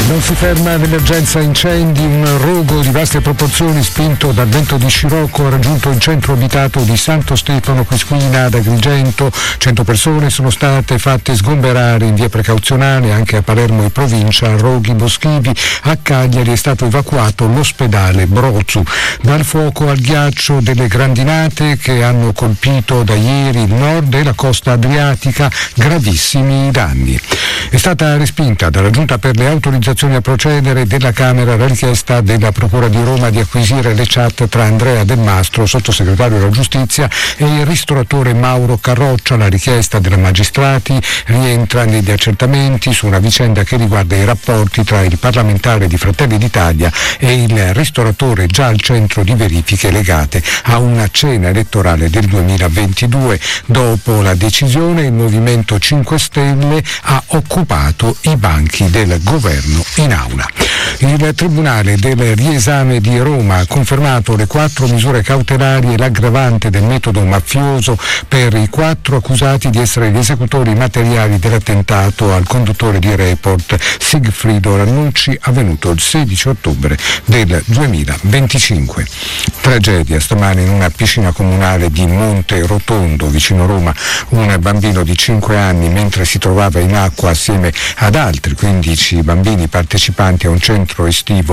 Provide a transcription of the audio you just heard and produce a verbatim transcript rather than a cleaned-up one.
Non si ferma l'emergenza incendi, un rogo di vaste proporzioni spinto dal vento di scirocco ha raggiunto il centro abitato di Santo Stefano Quisquina ad Agrigento. Cento persone sono state fatte sgomberare in via precauzionale anche a Palermo e provincia, a Roghi Boschivi. A Cagliari è stato evacuato l'ospedale Brozu. Dal fuoco al ghiaccio delle grandinate che hanno colpito da ieri il nord e la costa adriatica, gravissimi danni. È stata respinta dalla Giunta per le autorizzazioni a procedere della Camera la richiesta della Procura di Roma di acquisire le chat tra Andrea Del Mastro, sottosegretario della Giustizia, e il ristoratore Mauro Carroccia. La richiesta della magistrati rientra negli accertamenti su una vicenda che riguarda i rapporti tra il parlamentare di Fratelli d'Italia e il ristoratore, già al centro di verifiche legate a una cena elettorale del duemilaventidue. Dopo la decisione il Movimento cinque Stelle ha occupato i banchi del governo in aula. Il Tribunale del Riesame di Roma ha confermato le quattro misure cautelari e l'aggravante del metodo mafioso per i quattro accusati di essere gli esecutori materiali dell'attentato al conduttore di Report Sigfrido Rannucci, avvenuto il sedici ottobre del duemilaventicinque. Tragedia stamane in una piscina comunale di Monte Rotondo, vicino Roma. Un bambino di cinque anni, mentre si trovava in acqua assieme ad altri quindici bambini partecipanti a un centro estivo